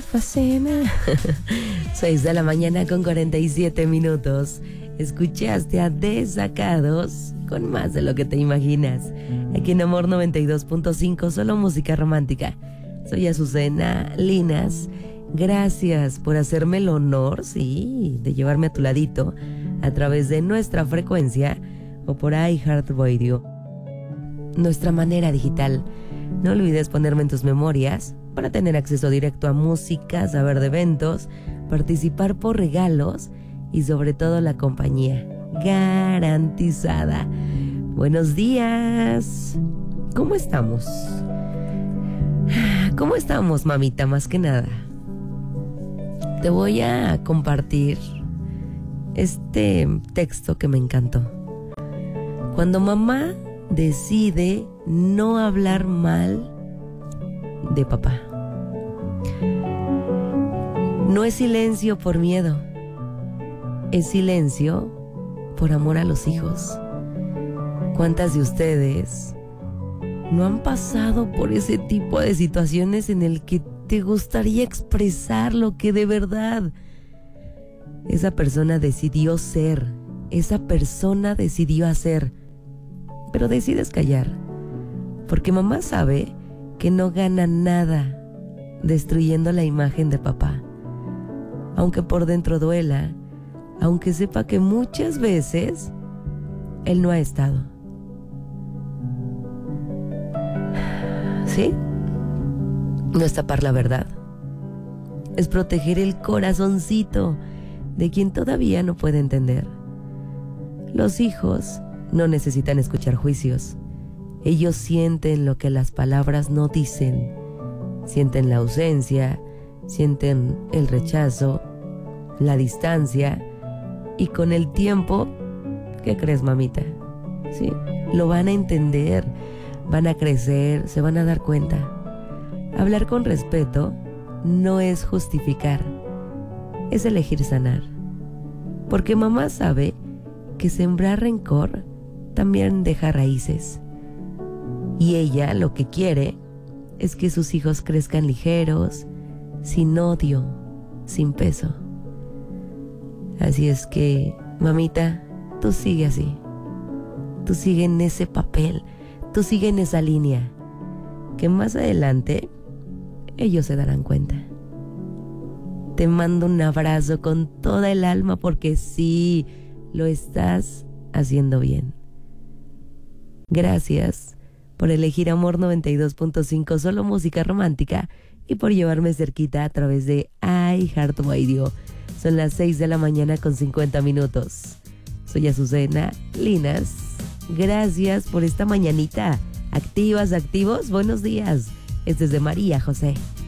fascina. 6 de la mañana con 47 minutos. Escuchaste a Desacados con más de lo que te imaginas. Aquí en Amor 92.5, solo música romántica. Soy Azucena Linas. Gracias por hacerme el honor, sí, de llevarme a tu ladito a través de nuestra frecuencia o por iHeartRadio, nuestra manera digital. No olvides ponerme en tus memorias para tener acceso directo a música, saber de eventos, participar por regalos y sobre todo la compañía garantizada. Buenos días. ¿Cómo estamos? ¿Cómo estamos, mamita? Más que nada, te voy a compartir este texto que me encantó. Cuando mamá decide no hablar mal de papá, no es silencio por miedo, es silencio por amor a los hijos. ¿Cuántas de ustedes no han pasado por ese tipo de situaciones en el que te gustaría expresar lo que de verdad esa persona decidió ser, esa persona decidió hacer, pero decides callar? Porque mamá sabe que no gana nada destruyendo la imagen de papá, aunque por dentro duela, aunque sepa que muchas veces él no ha estado. ¿Sí? No es tapar la verdad, es proteger el corazoncito de quien todavía no puede entender. Los hijos no necesitan escuchar juicios. Ellos sienten lo que las palabras no dicen. Sienten la ausencia, sienten el rechazo, la distancia, y con el tiempo, ¿qué crees, mamita? Sí, lo van a entender, van a crecer, se van a dar cuenta. Hablar con respeto no es justificar, es elegir sanar. Porque mamá sabe que sembrar rencor también deja raíces. Y ella lo que quiere es que sus hijos crezcan ligeros, sin odio, sin peso. Así es que, mamita, tú sigue así. Tú sigue en ese papel, tú sigue en esa línea, que más adelante ellos se darán cuenta. Te mando un abrazo con toda el alma porque sí, lo estás haciendo bien. Gracias por elegir Amor 92.5, solo música romántica, y por llevarme cerquita a través de iHeartRadio. Son las 6 de la mañana con 50 minutos. Soy Azucena Linas. Gracias por esta mañanita. Activas, activos, buenos días. Este es de María José.